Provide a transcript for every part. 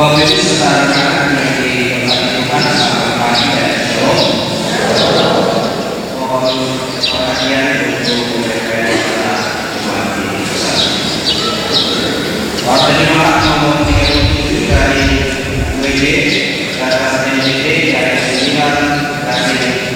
Bapak Ibu saudara yang diperhatikan selamat pagi dan shalom. Mohon perhatian untuk menyampaikan umat ini besar. Pada jemaat nomor 37 dari WD data NJD dari 9 dari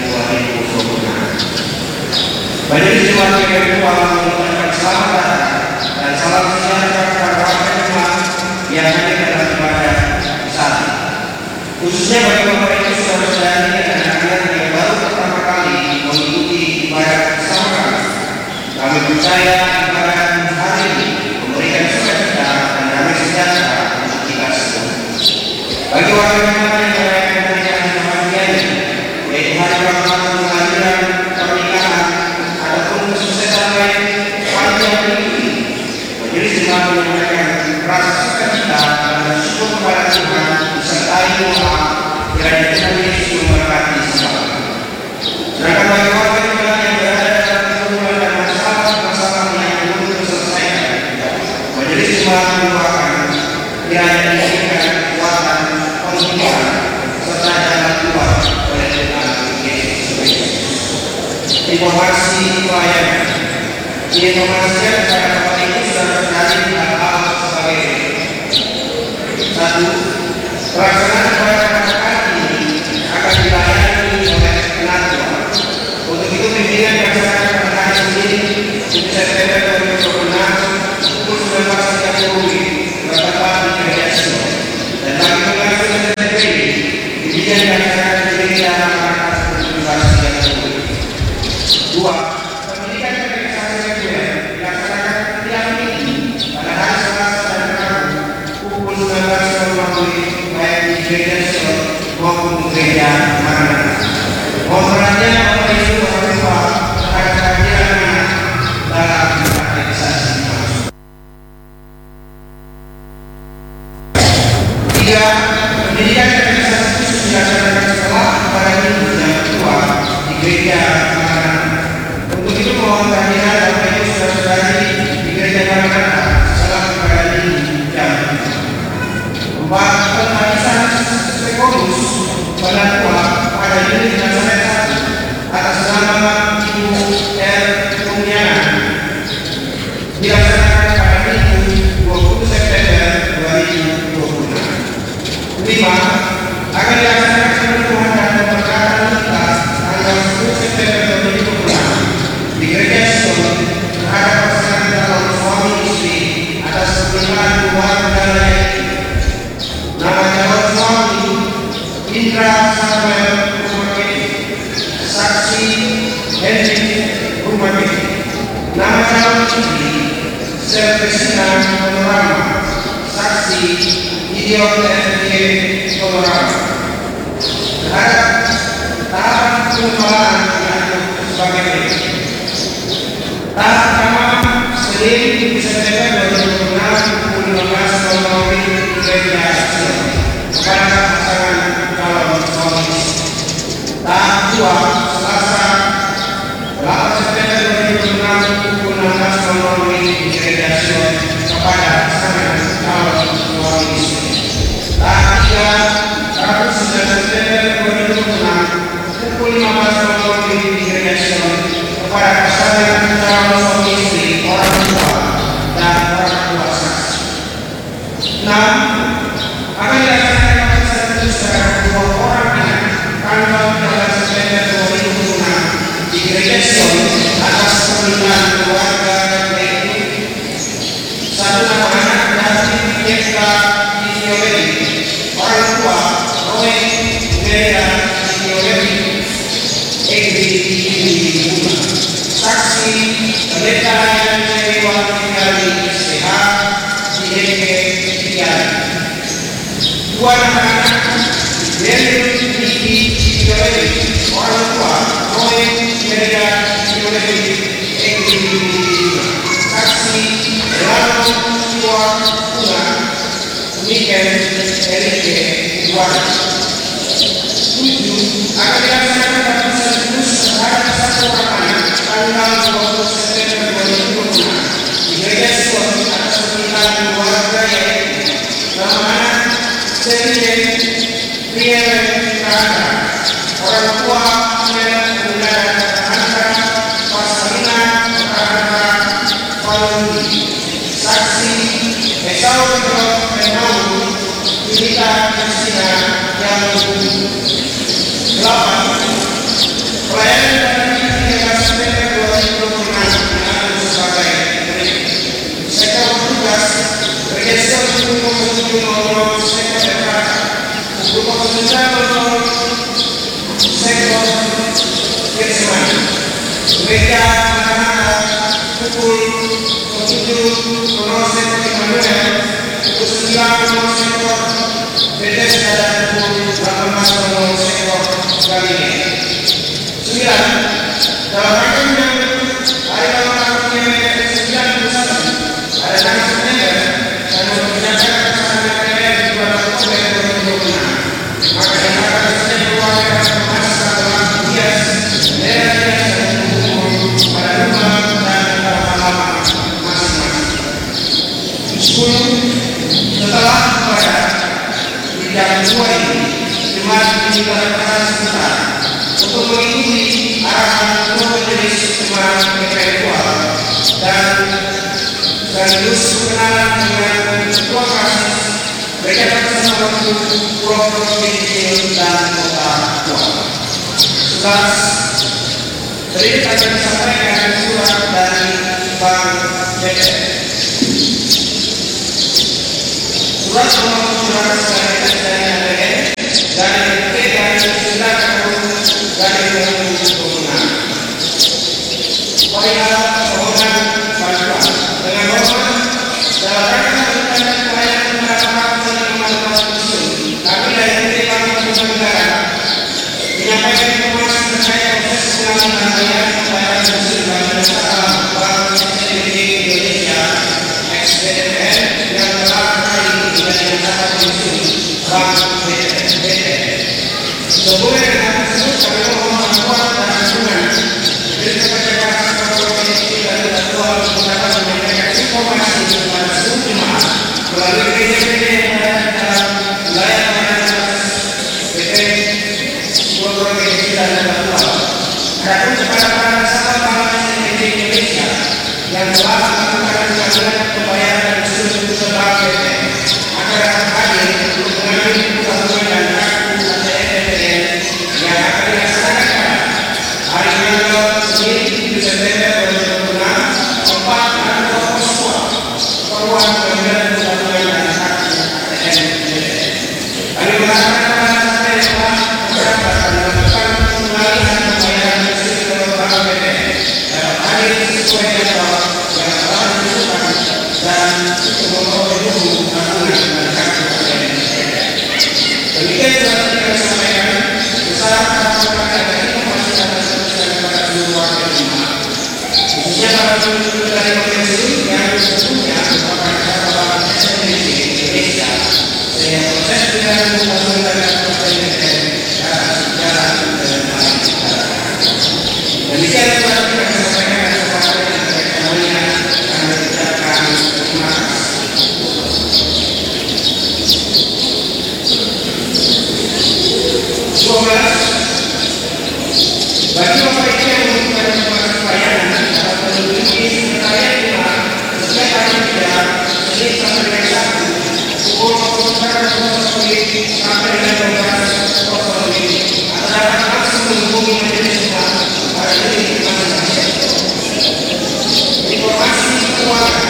2026. Majelis Jemaat PKB mengucapkan selamat datang dan salam sejahtera kepada warga jemaat yang hadir dalam ibadah saat ini. Khususnya bagi Bapak Ibu saudara-saudari dan anak-anak yang baru pertama kali mengikuti ibadah bersama kami. Kami percaya ibadah hari ini memberikan sukacita dan damai sejahtera untuk kita semua. Bagi warga jemaat yang merayakan pernikahan bahagianya, yaitu hari pertama kelahiran, pernikahan, ataupun kesuksesan lain panjang ini, majelis jemaat menyampaikan rasa sukacita dan syukur kepada Tuhan disertai doa kiranya Tuhan Yesus memberkati semua. Sedangkan bagi warga jemaat yang berada dalam pergumulan dan masalah-masalah yang belum terselesaikan, majelis jemaat mendoakan kiranya diberikan kekuatan, penghibauan, serta jalan keluar oleh Tuhan Yesus Kristus. Informasi pelayanan diinformasikan kepada Bapak Ibu saudara-saudari hal-hal sebagai satu, pelaksanaan ibadah pernikahan ini akan dilayani oleh penatua. Untuk itu pimpinan pelaksanaan pernikahan sendiri 7 September 2026 pukul 19.30 bertempat di Gereja Sion. Dan bagi pengasuh STP ini, pimpinan pelaksanaan sendiri dalam rangka 17.30. 2. Pendidikan keresahan sekuler dilaksanakan tiap minggu pada hari Selasa dan Rabu pukul 19.50 baik di Gereja Sion maupun Gereja Maranatha. Mohon perhatian Bapak Ibu Bapak terhadap kehadiran anak dalam katekisasi. 3. Pendidikan katekisasi khusus dilaksanakan setelah pada minggu yang kedua di Gereja Maranatha. Untuk itu mohon kehadiran Bapak Ibu saudara-saudari di Gereja Maranatha setelah pada minggu jam 4. Penghabisan sekolus penatua pada unit nasional 1 atas nama Ibu R. Kumiana dilaksanakan pada minggu 20 September 2026. 5. Akan dilaksanakan penyembuhan dan pemberkatan lintas tanggal 10 September 2026 di Gereja Sion terhadap pasangan calon suami istri atas pernikahan keluarga yaitu nama calon suami Indra Samuel Rumahketi, saksi Henry Rumahketi. Nama calon istri Selvesina Honorama, saksi Gideon FD Honorama. Terhadap tahapan pengembalaan diatur sebagai berikut. Tahap pertama, Senin 7 September 2026 pukul 15.00 di Gereja Sion kepada pasangan calon suami istri. Tahap 2, Selasa 8 September 2026 pukul 16.00 di Gereja Sion kepada pasangan calon suami istri. Tahap 3, Rabu 9 September 2026 pukul 15.00 di Gereja Sion kepada pasangan calon suami istri, orang tua dan orang tua saksi. 6. Akan dilaksanakan pemeriksaan khusus terhadap 2 orang anak tanggal 13 September 2026 di Gereja Sion atas pernikahan keluarga yaitu 1 nama anak David Yekta Diolevi, orang tua Roy Gera Diolevi, Egri Diolevi, saksi pendeta yang Dewa Tinggali SPH di DP Tiari. 2 nama anak Daniel Niki Diolevi, orang tua Roy Gera Diolevi, Egri Diolevi, saksi Delano Tua Bunga, Mikel Enrique Duarte. 7. Akan dilaksanakan pemeriksaan khusus terhadap 1 orang anak tanggal 20 September 2026 di Gereja Sion atas pernikahan keluarga yaitu nama anak Sekjen, pria dan orang tua yang muda dan anak, pasalina, anak-anak, palundi, saksi, Esau Penau, Yudita Kristina yang 8. Pelayanan dari 13 September 2026 sebagai berikut. Sektor tugas bergeser untuk menuju nomor sektor dekat untuk menunjukkan sektor Getsemani. Gereja anak-anak pukul 7 nomor sektor Immanuel, pukul 9 nomor sektor Bethesda dan pukul 18 nomor sektor Galilea. 9. Dalam rangka menyambut hari ulang tahun yang ke-91 pada tanggal September dan memperkenalkan pasangan PPR di bulan Oktober 2026, maka yang akan selesai keluarga masa dalam hias daerah dan umum pada rumah dan halaman masing-masing. 10. Setelah kepada di jam 2 ini jemaat dilakukan sebentar untuk mengikuti arahan majelis jemaat spiritual dan sekaligus berkenalan dengan ketua kasus gereja bersama waktu provinsi dan kota Tua. 11. Tadi akan disampaikan surat dari Bang Jepet. Surat nomor dari ADN dari dari 9 tahun dari 2026. Perihal permohonan bantuan dengan hormat dalam rangka meningkatkan pelayanan masyarakat dengan manfaat khusus. Kami dari Dewan Negara menyampaikan informasi terkait proses pengambilan pembayaran khusus bagi masyarakat Bank SBY Indonesia (XBMN) yang telah kembali menjadi masyarakat khusus Bank BTN. Sesuai dengan tersebut kami mohon bantuan dan dukungan dari kepada provinsi dan ketua dapat menyampaikan informasi kepada seluruh jemaat melalui gereja-gereja yang ada dalam wilayah pelayanan PT provinsi dan ketua. Adapun kepada para sahabat pelayanan gereja Indonesia yang telah melakukan pengambilan pembayaran khusus untuk Bank BTN agar hadir untuk mengambil keputusan dan kartu ATM yang akan dilaksanakan hari tanggal 9 September 2026 tempat dan posko peruan pengambilan keputusan dan kartu ATM. Kami mengharapkan para sahabat yang telah mendaftar dan melakukan pengalihan pembayaran khusus ke Bank BTN dapat hadir sesuai jadwal yang telah ditentukan dan memperoleh dukungan dan kartu ATM. Demikian telah kami sampaikan bersama para dari informasi dan keputusan kepada seluruh warga jemaat, khususnya para penduduk dari provinsi yang tentunya merupakan catatan SBY Indonesia, sehingga proses dengan pembangunan dan perbaikan jalan dengan baik. Demikian telah kami sampaikan kepada semuanya dan mengucapkan terima kasih. 12. Bagi Bapak Ibu yang membutuhkan informasi pelayanan dapat menghubungi sekretariat jemaat setiap hari kerja Senin sampai dengan Sabtu pukul 09.00 sampai dengan 12.00 atau dapat langsung menghubungi majelis jemaat pada unit masing-masing. Informasi keuangan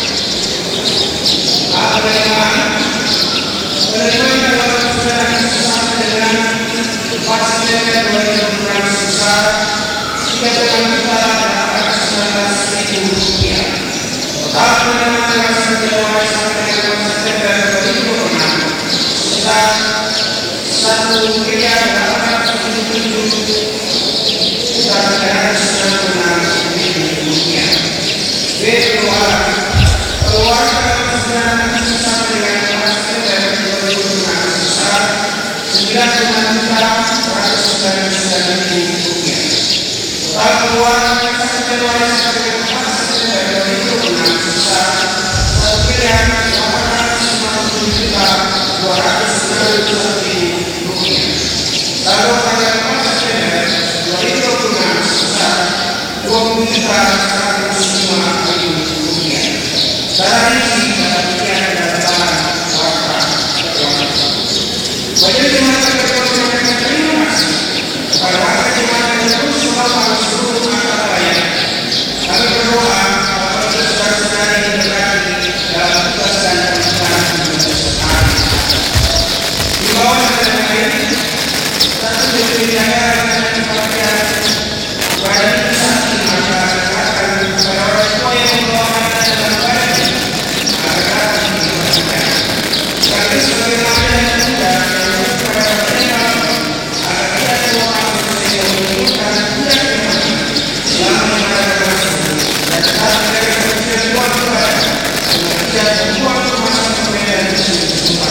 penerimaan dalam saudara sampai dengan 4 September 2026 sebesar Rp3.819.000. Total penerimaan dari Januari sampai dengan September 2026 sebesar Rp1.896.000. B. Pengeluaran sampai dengan 4 September 2026 sebesar Rp9.199.000. Total pengeluaran sampai Januari sampai dengan 4 September 2026 sebesar Rp1.850.200.000. rupiah. Lalu pada 4 September 2026 sebesar 20.105.000 rupiah. Data ini dapat dilihat dalam tambahan warta keuangan. Majelis Jemaat Takfir menyampaikan terima kasih kepada warga jemaat yang terus melakukan seluruh mata raya. Kami berdoa apabila saudara-saudara yang berarti dalam tugas dan pemerintahan pemerintahan. Di bawah dan lain, satu dari negara dan perwakilan kepada instansi masyarakat kepada orang tua yang membawa anak dalam badan agar dapat dilakukan. Kami sebagai laki dan muda yang kepada mereka agar kita semua bisa menunjukkan tidak kemana selama menghadapi tersebut dan tetap mereka berjuang kepada dengan tidak berjuang